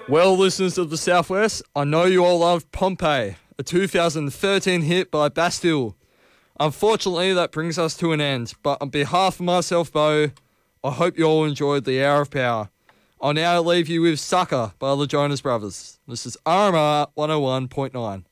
Well, listeners of the Southwest, I know you all loved Pompeii, a 2013 hit by Bastille. Unfortunately, that brings us to an end, but on behalf of myself, Bo, I hope you all enjoyed the Hour of Power. I'll now leave you with Sucker by the Jonas Brothers. This is RMR 101.9.